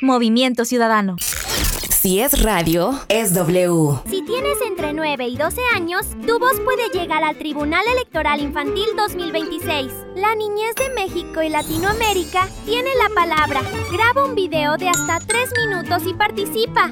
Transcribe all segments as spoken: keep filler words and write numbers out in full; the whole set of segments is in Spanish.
Movimiento Ciudadano. Si es radio, es W. Si tienes entre nueve y doce años, tu voz puede llegar al Tribunal Electoral Infantil dos mil veintiséis. La niñez de México y Latinoamérica tiene la palabra. Graba un video de hasta tres minutos y participa.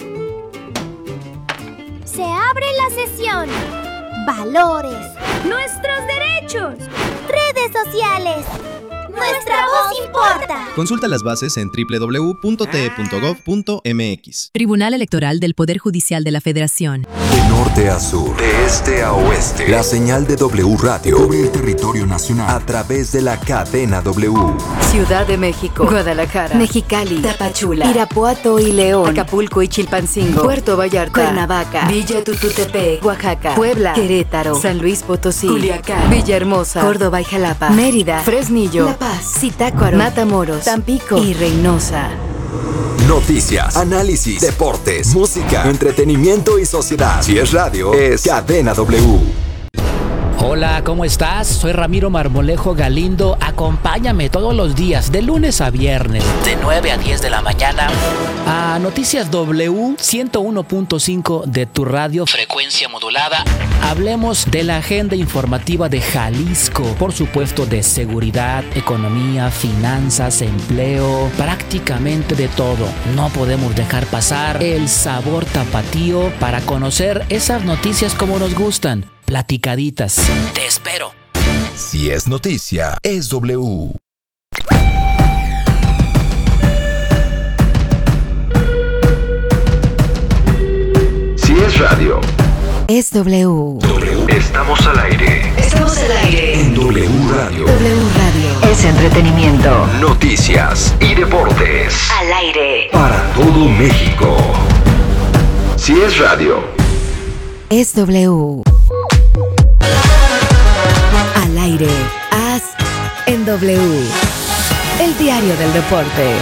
Se abre la sesión. Valores. Nuestros derechos. Redes sociales. Nuestra voz importa. Consulta las bases en doble u doble u doble u punto t e punto gov punto m x. Tribunal Electoral del Poder Judicial de la Federación. De norte a sur, de este a oeste, la señal de W Radio cubre el territorio nacional a través de la cadena W. Ciudad de México, Guadalajara, Mexicali, Tapachula, Irapuato y León, Acapulco y Chilpancingo, Puerto Vallarta, Cuernavaca, Villa Tututepec, Oaxaca, Puebla, Querétaro, San Luis Potosí, Culiacán, Villahermosa, Córdoba y Jalapa, Mérida, Fresnillo, La Paz, Zitácuaro, Matamoros, Tampico y Reynosa. Noticias, análisis, deportes, música, entretenimiento y sociedad. Si es radio, es Cadena W. Hola, ¿cómo estás? Soy Ramiro Marmolejo Galindo. Acompáñame todos los días, de lunes a viernes, de nueve a diez de la mañana, a Noticias W ciento uno punto cinco de tu radio, frecuencia modulada. Hablemos de la agenda informativa de Jalisco, por supuesto de seguridad, economía, finanzas, empleo, prácticamente de todo. No podemos dejar pasar el sabor tapatío para conocer esas noticias como nos gustan. Platicaditas. Te espero. Si es noticia, es W. Si es radio, es W. W. Estamos al aire. Estamos al aire. En W Radio. W Radio. Es entretenimiento. Noticias y deportes. Al aire. Para todo México. Si es radio, es W. Al aire, haz en W, el diario del deporte.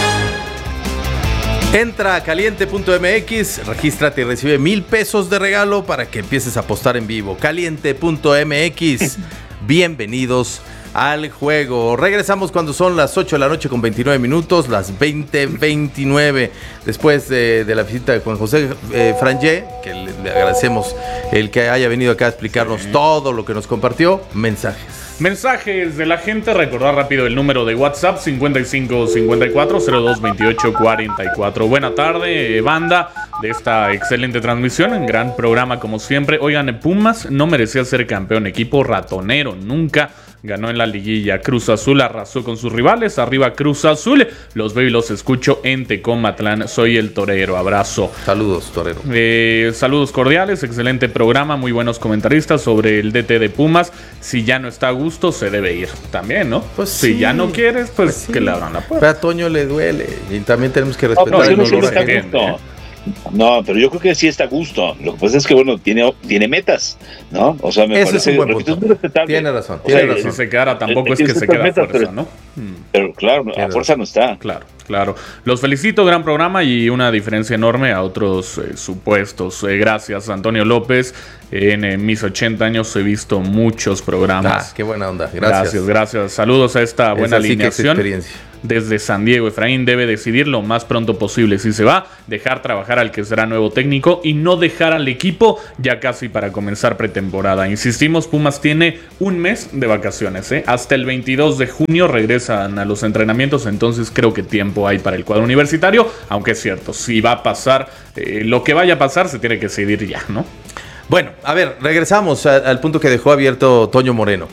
Entra a caliente punto m x, regístrate y recibe mil pesos de regalo para que empieces a apostar en vivo. caliente punto m x, bienvenidos al juego. Regresamos cuando son las ocho de la noche con veintinueve minutos, las veinte veintinueve, después de, de la visita de Juan José eh, Frangé, que le, le agradecemos el que haya venido acá a explicarnos sí. todo lo que nos compartió. Mensajes. Mensajes de la gente, recordar rápido el número de WhatsApp cincuenta y cinco cincuenta y cuatro cero dos veintiocho cuarenta y cuatro. Buena tarde, banda, de esta excelente transmisión, un gran programa como siempre. Oigan, Pumas no merecía ser campeón, equipo ratonero, nunca ganó en la liguilla. Cruz Azul arrasó con sus rivales, arriba Cruz Azul, los veo y los escucho en Tecomatlán, soy el torero, abrazo. Saludos, torero. Eh, saludos cordiales, excelente programa, muy buenos comentaristas sobre el D T de Pumas. Si ya no está a gusto, se debe ir también, ¿no? Pues si sí, ya no quieres, pues, pues sí. que le abran la puerta. Pero a Toño le duele y también tenemos que respetar no, no, el dolor no de la gente, ¿eh? No, pero yo creo que sí está a gusto. Lo que pasa es que, bueno, tiene, tiene metas, ¿no? O sea, me Ese parece es un buen repito, es muy respetable. Tiene razón. O sea, tiene razón. Si se quedara, tampoco es que se queda metas, fuerza, pero, ¿no? Pero claro, tiene a fuerza razón. No está. Claro, claro. Los felicito, gran programa y una diferencia enorme a otros eh, supuestos. Eh, gracias, Antonio López. En eh, mis ochenta años he visto muchos programas. Ah, qué buena onda. Gracias. Gracias, gracias. Saludos a esta buena Esa sí alineación. Que es Desde San Diego, Efraín debe decidir lo más pronto posible si se va, dejar trabajar al que será nuevo técnico y no dejar al equipo ya casi para comenzar pretemporada. Insistimos, Pumas tiene un mes de vacaciones, ¿eh? Hasta el veintidós de junio regresan a los entrenamientos, entonces creo que tiempo hay para el cuadro universitario, aunque es cierto, si va a pasar, eh, lo que vaya a pasar se tiene que decidir ya, ¿no? Bueno, a ver, regresamos a, al punto que dejó abierto Toño Moreno.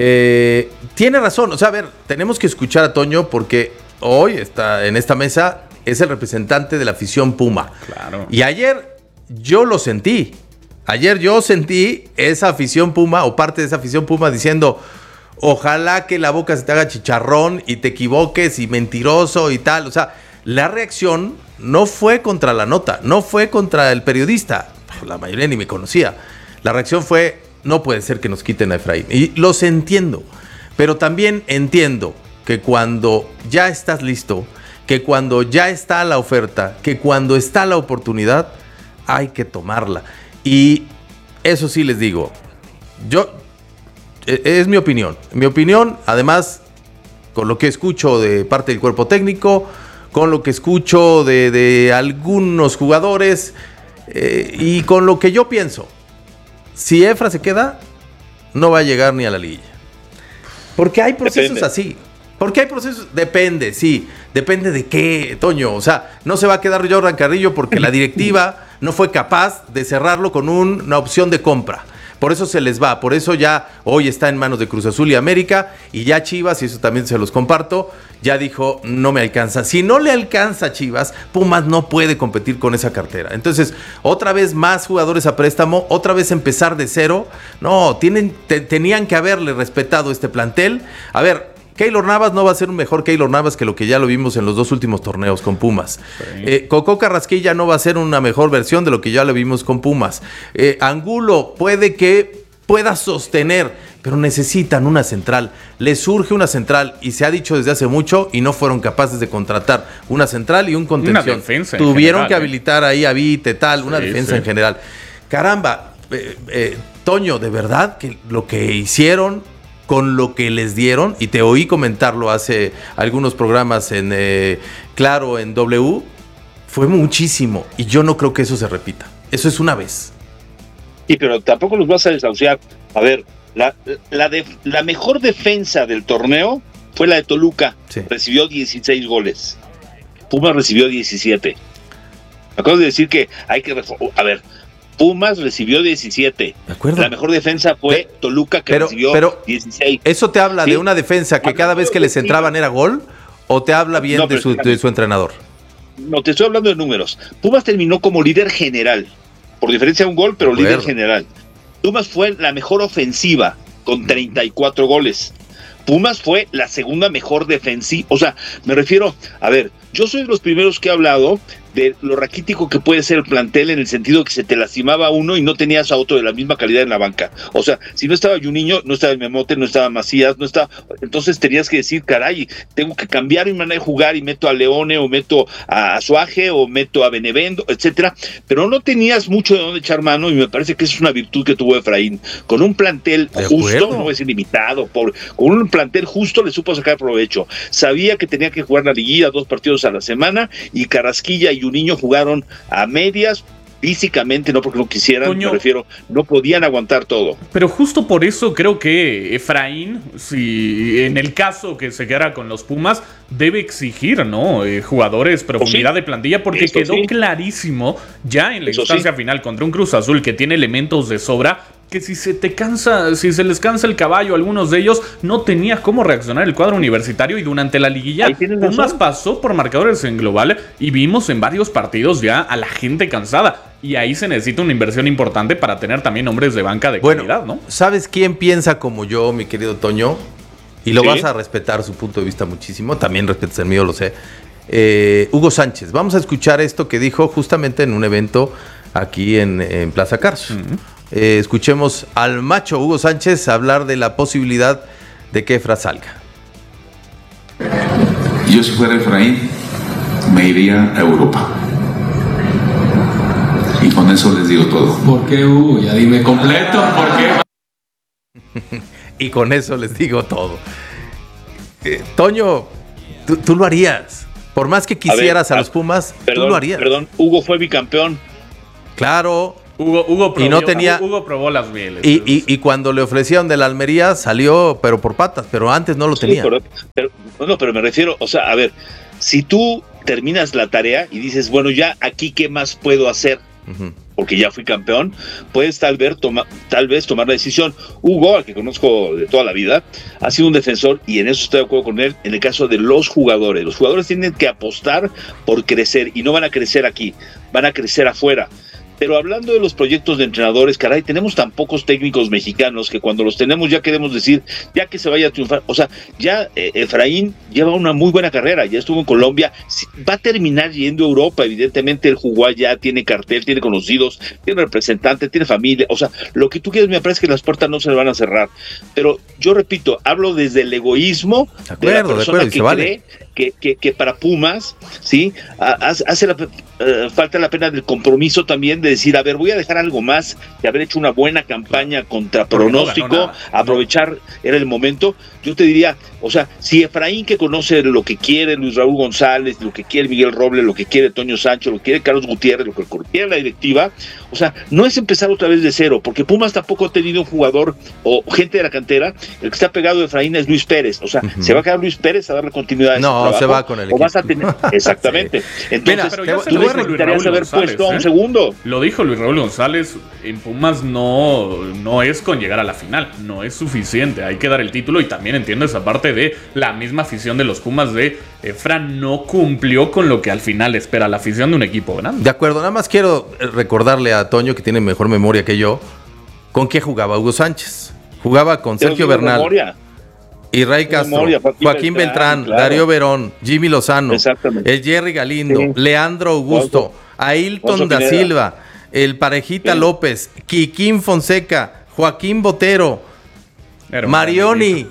Eh, tiene razón, o sea, a ver, tenemos que escuchar a Toño porque hoy está en esta mesa, es el representante de la afición Puma. Claro. Y ayer yo lo sentí, ayer yo sentí esa afición Puma o parte de esa afición Puma diciendo, ojalá que la boca se te haga chicharrón y te equivoques y mentiroso y tal. O sea, la reacción no fue contra la nota, no fue contra el periodista, la mayoría ni me conocía. La reacción fue, no puede ser que nos quiten a Efraín. Y los entiendo, pero también entiendo que cuando ya estás listo, que cuando ya está la oferta, que cuando está la oportunidad, hay que tomarla. Y eso sí les digo, yo, es mi opinión. Mi opinión, además, con lo que escucho de parte del cuerpo técnico, con lo que escucho de, de algunos jugadores eh, y con lo que yo pienso. Si Efra se queda, no va a llegar ni a la liguilla. Porque hay procesos Depende. así. Porque hay procesos, depende, sí, depende de qué, Toño, o sea, no se va a quedar Jordan Carrillo porque la directiva no fue capaz de cerrarlo con un, una opción de compra. Por eso se les va, por eso ya hoy está en manos de Cruz Azul y América, y ya Chivas, y eso también se los comparto, ya dijo, no me alcanza. Si no le alcanza a Chivas, Pumas no puede competir con esa cartera. Entonces, otra vez más jugadores a préstamo, otra vez empezar de cero. No, tienen, te, tenían que haberle respetado este plantel. A ver, Keylor Navas no va a ser un mejor Keylor Navas que lo que ya lo vimos en los dos últimos torneos con Pumas. Sí. Eh, Coco Carrasquilla no va a ser una mejor versión de lo que ya lo vimos con Pumas. Eh, Angulo puede que pueda sostener, pero necesitan una central. Les surge una central y se ha dicho desde hace mucho y no fueron capaces de contratar una central y un contención. Una defensa en Tuvieron general, que habilitar eh. ahí a Vite, tal, una sí, defensa sí. en general. Caramba, eh, eh, Toño, de verdad que lo que hicieron con lo que les dieron, y te oí comentarlo hace algunos programas en eh, Claro, en W, fue muchísimo, y yo no creo que eso se repita. Eso es una vez. Sí, pero tampoco los vas a desahuciar. A ver, la, la, de, la mejor defensa del torneo fue la de Toluca. Sí. Recibió dieciséis goles. Pumas recibió diecisiete. Acabo de decir que hay que... A ver... Pumas recibió diecisiete. De acuerdo. La mejor defensa fue pero, Toluca, que pero, recibió pero dieciséis. ¿Eso te habla ¿Sí? de una defensa que cada vez que les entraban era gol? ¿O te habla bien no, de, su, de su entrenador? No, te estoy hablando de números. Pumas terminó como líder general. Por diferencia de un gol, pero líder general. Pumas fue la mejor ofensiva, con treinta y cuatro goles. Pumas fue la segunda mejor defensiva. O sea, me refiero, a ver, yo soy de los primeros que he hablado de lo raquítico que puede ser el plantel, en el sentido que se te lastimaba uno y no tenías a otro de la misma calidad en la banca. O sea, si no estaba Juninho, no estaba el Memote, no estaba Macías, no estaba... Entonces tenías que decir, caray, tengo que cambiar mi manera de jugar y meto a Leone o meto a Azuaje o meto a Benevendo, etcétera. Pero no tenías mucho de dónde echar mano, y me parece que esa es una virtud que tuvo Efraín. Con un plantel justo, no voy a decir limitado, pobre, con un plantel justo le supo sacar provecho. Sabía que tenía que jugar la liguilla dos partidos a la semana, y Carrasquilla y un niño jugaron a medias físicamente, no porque no quisieran, Toño, me refiero, no podían aguantar todo. Pero justo por eso creo que Efraín, si en el caso que se quedara con los Pumas, debe exigir, ¿no? Eh, jugadores, profundidad sí. de plantilla, porque eso quedó sí. clarísimo ya en la eso instancia sí. final contra un Cruz Azul que tiene elementos de sobra, que si se te cansa, si se les cansa el caballo a algunos de ellos, no tenía cómo reaccionar el cuadro universitario, y durante la liguilla Pumas pasó por marcadores en global y vimos en varios partidos ya a la gente cansada, y ahí se necesita una inversión importante para tener también hombres de banca de bueno, calidad, ¿no? ¿Sabes quién piensa como yo, mi querido Toño? Y lo ¿Sí? vas a respetar su punto de vista muchísimo, también respetas el mío, lo sé. Eh, Hugo Sánchez, vamos a escuchar esto que dijo justamente en un evento aquí en, en Plaza Carso. Uh-huh. Eh, escuchemos al macho Hugo Sánchez hablar de la posibilidad de que Efra salga. Yo, si fuera Efraín, me iría a Europa. Y con eso les digo todo. ¿Por qué, Hugo? Ya dime completo. ¿Por qué? Y con eso les digo todo. Eh, Toño, tú, tú lo harías. Por más que quisieras a, ver, a los Pumas, perdón, tú lo harías. Perdón, Hugo fue bicampeón. Claro. Hugo, Hugo, probó, y no tenía, Hugo probó las mieles. Y, y, y cuando le ofrecieron de la Almería salió, pero por patas, pero antes no lo sí, tenía. Pero, pero, no, pero me refiero, o sea, a ver, si tú terminas la tarea y dices, bueno, ya aquí qué más puedo hacer, uh-huh. porque ya fui campeón, puedes tal vez, toma, tal vez tomar la decisión. Hugo, al que conozco de toda la vida, ha sido un defensor, y en eso estoy de acuerdo con él, en el caso de los jugadores. Los jugadores tienen que apostar por crecer, y no van a crecer aquí, van a crecer afuera. Pero hablando de los proyectos de entrenadores, caray, tenemos tan pocos técnicos mexicanos que cuando los tenemos ya queremos decir, ya que se vaya a triunfar. O sea, ya eh, Efraín lleva una muy buena carrera, ya estuvo en Colombia, va a terminar yendo a Europa, evidentemente él jugó allá, tiene cartel, tiene conocidos, tiene representante, tiene familia, o sea, lo que tú quieres, me parece que las puertas no se le van a cerrar. Pero yo repito, hablo desde el egoísmo de, acuerdo, de la persona de acuerdo, que cree vale. que, que, que para Pumas, ¿sí? Hace, hace la, uh, falta la pena del compromiso también de decir, a ver, voy a dejar algo más, de haber hecho una buena campaña contra pronóstico, no aprovechar, era el momento. Yo te diría, o sea, si Efraín, que conoce lo que quiere Luis Raúl González, lo que quiere Miguel Robles, lo que quiere Toño Sancho, lo que quiere Carlos Gutiérrez, lo que quiere la directiva, o sea, no es empezar otra vez de cero, porque Pumas tampoco ha tenido un jugador o gente de la cantera. El que está pegado de Efraín es Luis Pérez, o sea, uh-huh. ¿se va a quedar Luis Pérez a darle continuidad a ese no, trabajo? No, se va con el equipo. O vas a tener, exactamente. Sí. Entonces, Mira, tú necesitarías haber puesto a un ¿eh? segundo. Lo dijo Luis Raúl González, en Pumas no, no es con llegar a la final, no es suficiente, hay que dar el título, y también entiendo esa parte de la misma afición de los Pumas de Efra no cumplió con lo que al final espera la afición de un equipo grande. De acuerdo, nada más quiero recordarle a Toño, que tiene mejor memoria que yo, ¿con qué jugaba Hugo Sánchez? Jugaba con Sergio Bernal, memoria. Israel Castro, memoria, Joaquín, Joaquín Beltrán, Beltrán claro. Darío Verón, Jimmy Lozano, el Jerry Galindo, sí. Leandro Augusto, Ailton da Silva, el Parejita sí. López, Kikín Fonseca, Joaquín Botero, Hermano Marioni.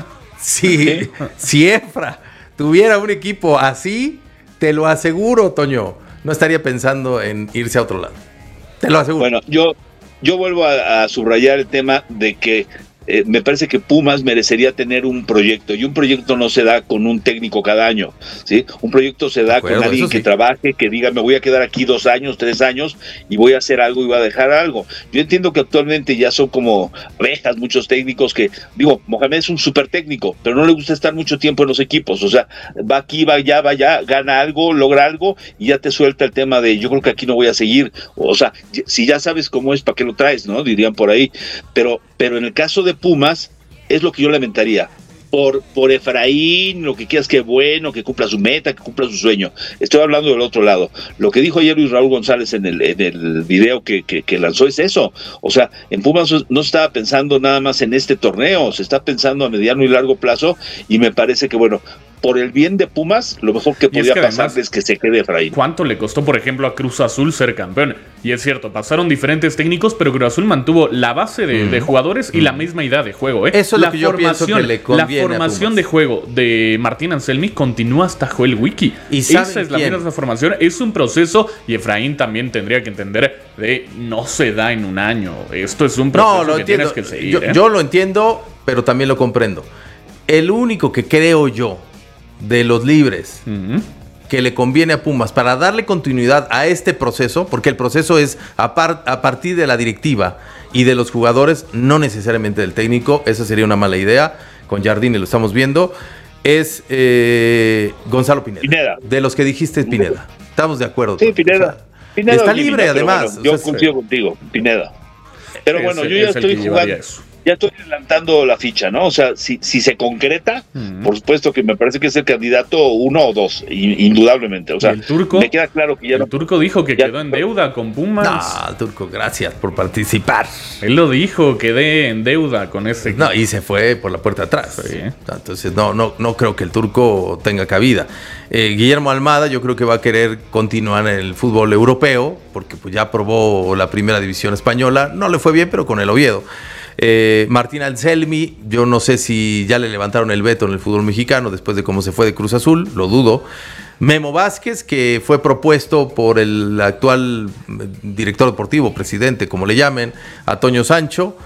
Si, si Efra tuviera un equipo así, te lo aseguro, Toño, no estaría pensando en irse a otro lado. Te lo aseguro. Bueno, yo, yo vuelvo a, a subrayar el tema de que eh, me parece que Pumas merecería tener un proyecto, y un proyecto no se da con un técnico cada año, ¿sí? Un proyecto se da acuerdo, con alguien sí. que trabaje, que diga, me voy a quedar aquí dos años, tres años, y voy a hacer algo y voy a dejar algo. Yo entiendo que actualmente ya son como abejas muchos técnicos que, digo, Mohamed es un súper técnico, pero no le gusta estar mucho tiempo en los equipos, o sea, va aquí, va allá, va allá, gana algo, logra algo, y ya te suelta el tema de, yo creo que aquí no voy a seguir, o sea, si ya sabes cómo es, ¿para qué lo traes, no? Dirían por ahí, pero, pero en el caso de Pumas, es lo que yo lamentaría. Por, por Efraín, lo que quieras, que bueno, que cumpla su meta, que cumpla su sueño. Estoy hablando del otro lado. Lo que dijo ayer Luis Raúl González en el, en el video que, que, que lanzó es eso. O sea, en Pumas no se estaba pensando nada más en este torneo, se está pensando a mediano y largo plazo, y me parece que, bueno, por el bien de Pumas, lo mejor que podía es que pasar además, es que se quede Efraín. ¿Cuánto le costó, por ejemplo, a Cruz Azul ser campeón? Y es cierto, pasaron diferentes técnicos, pero Cruz Azul mantuvo la base de, mm. de jugadores y mm. la misma idea de juego. ¿eh? Eso es la lo que yo pienso que le conviene. La formación de juego de Martín Anselmi continúa hasta Joel Wiki. ¿Y Esa es la quién? misma formación, es un proceso, y Efraín también tendría que entender de no se da en un año. Esto es un proceso no, lo que entiendo. tienes que seguir. Yo, ¿eh? yo lo entiendo, pero también lo comprendo. El único que creo yo de los libres uh-huh. que le conviene a Pumas para darle continuidad a este proceso, porque el proceso es a, par, a partir de la directiva y de los jugadores, no necesariamente del técnico, esa sería una mala idea, con Jardine lo estamos viendo, es eh, Gonzalo Pineda, Pineda. De los que dijiste es Pineda, estamos de acuerdo. Sí, Pineda. O sea, Pineda está libre Pineda, además. Bueno, yo o sea, confío contigo, Pineda. Pero bueno, es, yo ya estoy jugando. Eso. Ya estoy adelantando la ficha, ¿no? O sea, si, si se concreta, uh-huh. por supuesto que me parece que es el candidato uno o dos, indudablemente. O sea, el turco, me queda claro que ya el no, turco dijo que ya, quedó en deuda con Pumas. No, el turco, gracias por participar. Él lo dijo, quedé en deuda con ese. No, y se fue por la puerta atrás. Sí. Entonces, no, no, no creo que el turco tenga cabida. Eh, Guillermo Almada, yo creo que va a querer continuar en el fútbol europeo, porque pues ya probó la primera división española. No le fue bien, pero con el Oviedo. Eh, Martín Anselmi, yo no sé si ya le levantaron el veto en el fútbol mexicano después de cómo se fue de Cruz Azul, lo dudo. Memo Vázquez, que fue propuesto por el actual director deportivo, presidente, como le llamen, a Toño Sancho,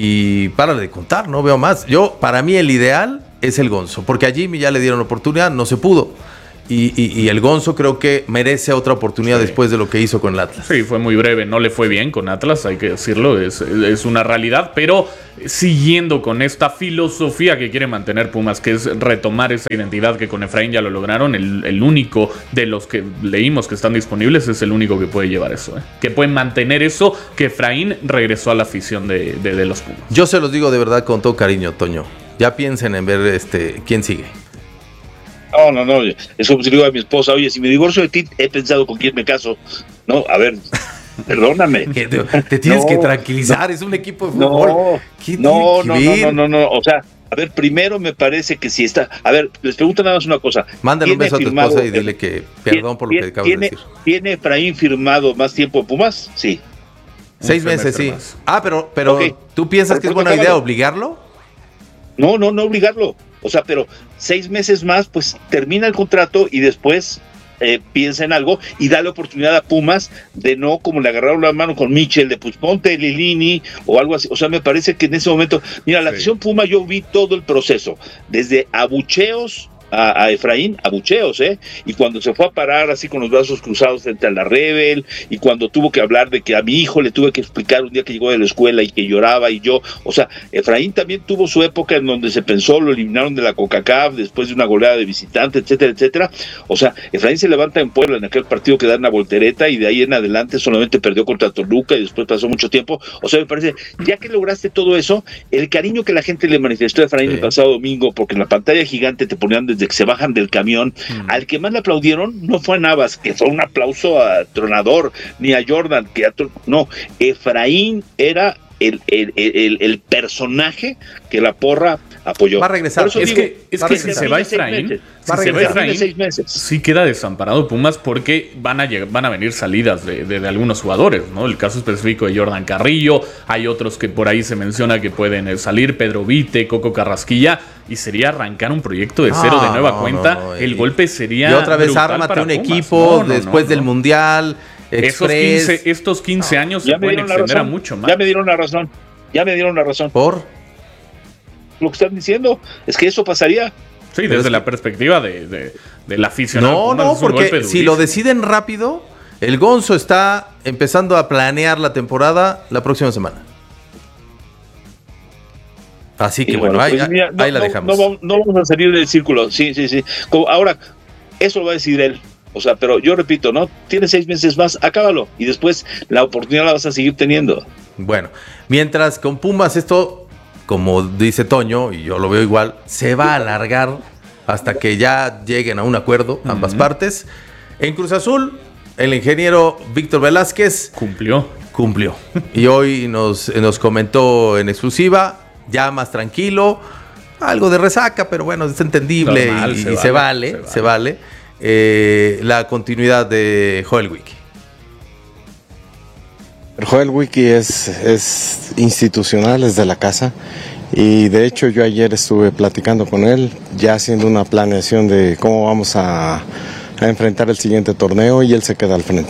y párale de contar, no veo más. Yo, para mí el ideal es el Gonzo, porque a Jimmy ya le dieron oportunidad, no se pudo. Y, y, y el Gonzo creo que merece otra oportunidad sí. después de lo que hizo con el Atlas. Sí, fue muy breve, no le fue bien con Atlas, hay que decirlo, es, es una realidad, pero siguiendo con esta filosofía que quiere mantener Pumas, que es retomar esa identidad que con Efraín ya lo lograron, el, el único de los que leímos que están disponibles es el único que puede llevar eso, ¿eh? que puede mantener eso, que Efraín regresó a la afición de, de, de los Pumas. Yo se los digo de verdad con todo cariño, Toño, ya piensen en ver este quién sigue. No, no, no, es como si le digo a mi esposa, oye, si me divorcio de ti, he pensado con quién me caso. No, a ver, perdóname. Te, te tienes no, que tranquilizar, no, es un equipo de fútbol. No, no, no, no, no, no, o sea, a ver, primero me parece que si está, a ver, les pregunto nada más una cosa. Mándale un beso a tu esposa y dile que perdón por lo que acabas de decir. ¿Tiene Efraín firmado más tiempo en Pumas? Sí. Seis meses, sí. Más. Ah, pero, pero okay. ¿Tú piensas que es buena idea obligarlo? No, no, no obligarlo. O sea, pero seis meses más, pues termina el contrato y después eh, piensa en algo y dale oportunidad a Pumas de no como le agarraron la mano con Michel, de pues ponte Lilini o algo así. O sea, me parece que en ese momento, mira, la afición Puma, yo vi todo el proceso, desde abucheos A, a Efraín, abucheos, ¿eh? Y cuando se fue a parar así con los brazos cruzados frente a la Rebel, y cuando tuvo que hablar de que a mi hijo le tuve que explicar un día que llegó de la escuela y que lloraba y yo, o sea, Efraín también tuvo su época en donde se pensó, lo eliminaron de la CONCACAF después de una goleada de visitante, etcétera, etcétera. O sea, Efraín se levanta en Puebla en aquel partido que da una voltereta y de ahí en adelante solamente perdió contra Toluca y después pasó mucho tiempo. O sea, me parece, ya que lograste todo eso, el cariño que la gente le manifestó a Efraín sí. el pasado domingo, porque en la pantalla gigante te ponían desde que se bajan del camión, mm. al que más le aplaudieron no fue a Navas, que fue un aplauso a tronador, ni a Jordan, que a tron... no, Efraín era el, el, el, el personaje que la porra apoyó. Va a regresar. Es digo, que, es que si se va Efraín, si se va Efraín, sí queda desamparado Pumas porque van a llegar, van a venir salidas de, de, de algunos jugadores, ¿no? El caso específico de Jordan Carrillo, hay otros que por ahí se menciona que pueden salir, Pedro Vite, Coco Carrasquilla, y sería arrancar un proyecto de cero no, de nueva no, cuenta. No, no, el y, golpe sería y otra vez ármate un Pumas. equipo no, no, después no, no, del no. Mundial. Esos quince, estos quince no, años se pueden extender a mucho más. Ya me dieron la razón. Ya me dieron la razón. ¿Por? Lo que están diciendo es que eso pasaría. Sí, desde Pero la es que... perspectiva de, de, del aficionado. No, Pumas, no, porque si lo deciden rápido, el Gonzo está empezando a planear la temporada la próxima semana. Así que y bueno, bueno pues ahí, mira, no, ahí la no, dejamos. No, no vamos a salir del círculo. Sí, sí, sí. Como ahora, eso lo va a decidir él. O sea, pero yo repito, ¿no? Tienes seis meses más, acábalo. Y después la oportunidad la vas a seguir teniendo. Bueno, mientras con Pumas esto, como dice Toño, y yo lo veo igual, se va a alargar hasta que ya lleguen a un acuerdo ambas uh-huh. partes. En Cruz Azul, el ingeniero Víctor Velázquez cumplió. Cumplió. Y hoy nos, nos comentó en exclusiva, ya más tranquilo, algo de resaca, pero bueno, es entendible. Normal, y, se, y vale, se vale, se vale. Se vale. Eh, la continuidad de Joel Wiki. El Joel Wiki es, es institucional, es de la casa, y de hecho yo ayer estuve platicando con él, ya haciendo una planeación de cómo vamos a, a enfrentar el siguiente torneo, y él se queda al frente.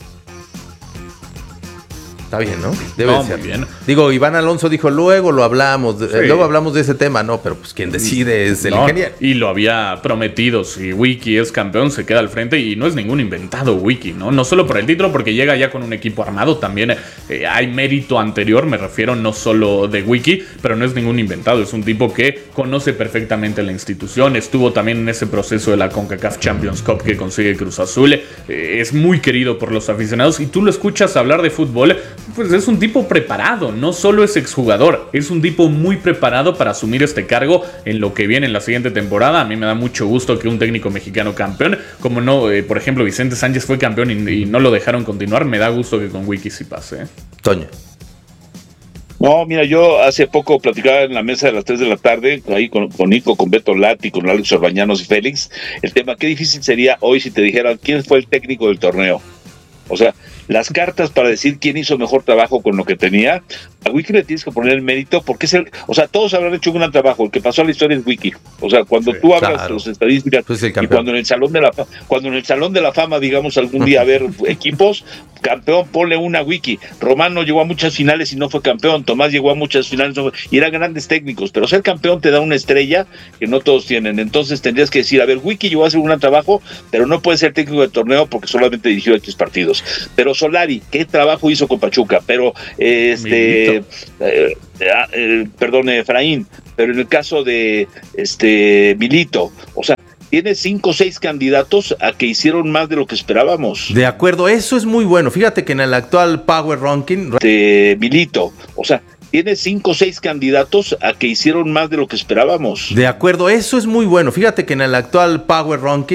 Está bien, ¿no? Debe no, ser. Muy bien. Digo, Iván Alonso dijo, luego lo hablamos, sí. luego hablamos de ese tema, no, pero pues quien decide es el no, ingeniero. Y lo había prometido, si Wiki es campeón, se queda al frente, y no es ningún inventado Wiki, ¿no? No solo por el título, porque llega ya con un equipo armado, también eh, hay mérito anterior, me refiero no solo de Wiki, pero no es ningún inventado, es un tipo que conoce perfectamente la institución, estuvo también en ese proceso de la CONCACAF Champions Cup que consigue Cruz Azul, eh, es muy querido por los aficionados, y tú lo escuchas hablar de fútbol, pues es un tipo preparado, no solo es exjugador, es un tipo muy preparado para asumir este cargo en lo que viene en la siguiente temporada. A mí me da mucho gusto que un técnico mexicano campeón, como no, eh, por ejemplo, Vicente Sánchez fue campeón y, y no lo dejaron continuar, me da gusto que con Wiki sí pase. ¿eh? Toño. No, mira, yo hace poco platicaba en la mesa de las tres de la tarde, ahí con, con Nico, con Beto Lati, con Alex Orbañanos y Félix, el tema, qué difícil sería hoy si te dijeran quién fue el técnico del torneo. O sea, las cartas para decir quién hizo mejor trabajo con lo que tenía, a Wiki le tienes que poner el mérito, porque es el, o sea, todos habrán hecho un gran trabajo, el que pasó a la historia es Wiki. O sea, cuando sí, tú hablas claro. tus estadísticas, pues y cuando en el salón de la cuando en el salón de la fama, digamos, algún día a ver equipos, campeón, ponle una Wiki. Romano llegó a muchas finales y no fue campeón, Tomás llegó a muchas finales no fue, y eran grandes técnicos, pero ser campeón te da una estrella que no todos tienen. Entonces tendrías que decir, a ver, Wiki llegó a hacer un gran trabajo, pero no puede ser técnico del torneo porque solamente dirigió X partidos. Pero Solari, ¿qué trabajo hizo con Pachuca? Pero eh, este eh, eh, perdón, Efraín, pero en el caso de este Milito, o sea, tiene cinco o seis candidatos a que hicieron más de lo que esperábamos. De acuerdo, eso es muy bueno. Fíjate que en el actual Power Ranking de Milito, o sea, tiene cinco o seis candidatos a que hicieron más de lo que esperábamos. De acuerdo, eso es muy bueno. Fíjate que en el actual Power Ranking